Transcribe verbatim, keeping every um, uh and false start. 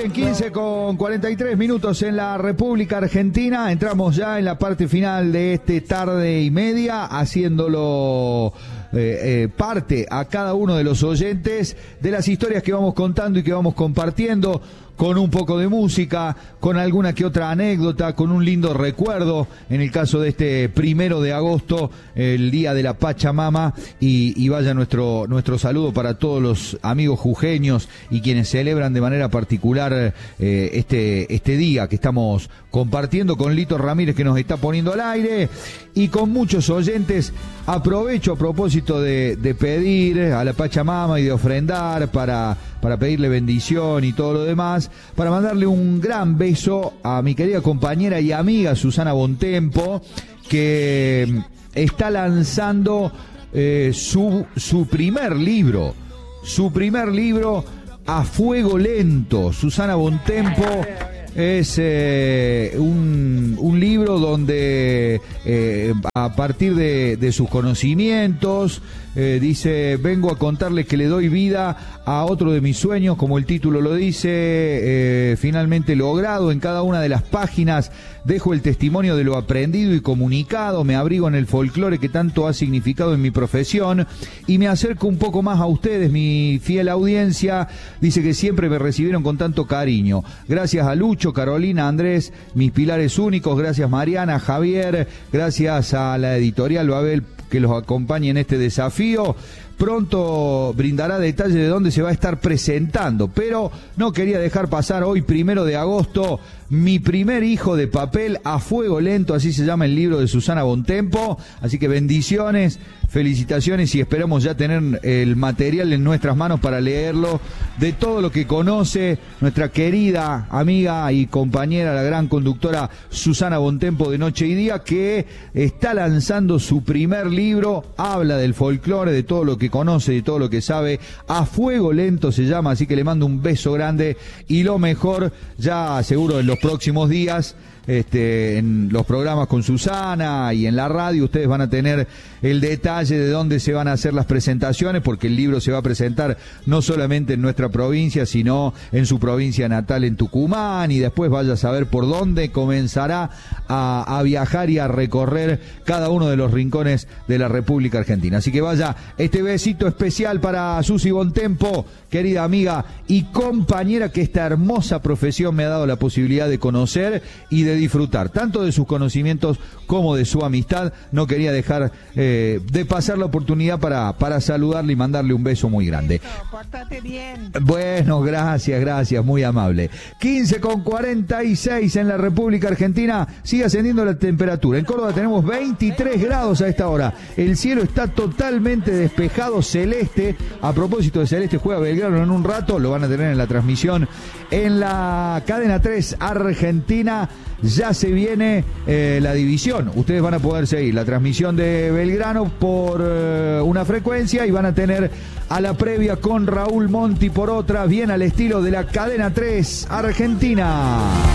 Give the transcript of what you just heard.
Bien, quince con cuarenta y tres minutos en la República Argentina. Entramos ya en la parte final de este tarde y media, haciéndolo eh, eh, parte a cada uno de los oyentes de las historias que vamos contando y que vamos compartiendo, con un poco de música, con alguna que otra anécdota, con un lindo recuerdo, en el caso de este primero de agosto, el día de la Pachamama, y, y vaya nuestro, nuestro saludo para todos los amigos jujeños y quienes celebran de manera particular eh, este, este día que estamos compartiendo con Lito Ramírez, que nos está poniendo al aire, y con muchos oyentes. Aprovecho a propósito de, de pedir a la Pachamama y de ofrendar para, para pedirle bendición y todo lo demás, para mandarle un gran beso a mi querida compañera y amiga Susana Bontempo, que está lanzando eh, su, su primer libro, su primer libro A Fuego Lento. Susana Bontempo es eh, un, un libro donde eh, a partir de, de sus conocimientos eh, dice: vengo a contarles que le doy vida a otro de mis sueños, como el título lo dice, eh, finalmente logrado. En cada una de las páginas dejo el testimonio de lo aprendido y comunicado, me abrigo en el folclore que tanto ha significado en mi profesión y me acerco un poco más a ustedes, mi fiel audiencia. Dice que siempre me recibieron con tanto cariño. Gracias a Lucho, Carolina, Andrés, mis pilares únicos. Gracias Mariana, Javier. Gracias a la editorial Babel que los acompañe en este desafío. Pronto brindará detalles de dónde se va a estar presentando, pero no quería dejar pasar hoy, primero de agosto, Mi primer hijo de papel, A Fuego Lento, así se llama el libro de Susana Bontempo. Así que bendiciones, felicitaciones, y esperamos ya tener el material en nuestras manos para leerlo, de todo lo que conoce nuestra querida amiga y compañera, la gran conductora Susana Bontempo de Noche y Día, que está lanzando su primer libro. Habla del folclore, de todo lo que conoce, de todo lo que sabe. A Fuego Lento se llama, así que le mando un beso grande y lo mejor, ya seguro en los próximos días, este, en los programas con Susana y en la radio, ustedes van a tener el detalle de dónde se van a hacer las presentaciones, porque el libro se va a presentar no solamente en nuestra provincia, sino en su provincia natal, en Tucumán, y después vaya a saber por dónde comenzará a, a viajar y a recorrer cada uno de los rincones de la República Argentina. Así que vaya este besito especial para Susi Bontempo, querida amiga y compañera, que esta hermosa profesión me ha dado la posibilidad de conocer y de disfrutar tanto de sus conocimientos como de su amistad. No quería dejar eh, de pasar la oportunidad para, para saludarle y mandarle un beso muy grande. Pórtate bien. Bueno, gracias, gracias, muy amable. quince con cuarenta y seis en la República Argentina, sigue ascendiendo la temperatura. En Córdoba tenemos veintitrés grados a esta hora. El cielo está totalmente despejado, celeste. A propósito de celeste, juega Belgrano en un rato, lo van a tener en la transmisión en la cadena tres Argentina. Ya se viene eh, la división. Ustedes van a poder seguir la transmisión de Belgrano por eh, una frecuencia, y van a tener a la previa con Raúl Monti por otra, bien al estilo de la cadena tres Argentina.